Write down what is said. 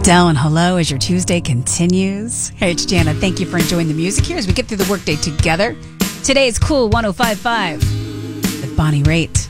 Adele and Hello as your Tuesday continues. Hey, it's Jana. Thank you for enjoying the music here as we get through the workday together. Today is Cool 105.5 with Bonnie Raitt.